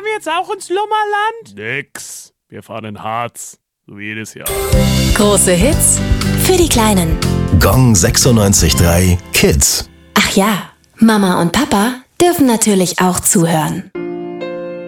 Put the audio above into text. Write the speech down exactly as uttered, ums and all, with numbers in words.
wir jetzt auch ins Lummerland? Nix. Wir fahren in Harz. So wie jedes Jahr. Große Hits für die Kleinen. Gong sechsundneunzig Komma drei Kids. Ach ja, Mama und Papa dürfen natürlich auch zuhören.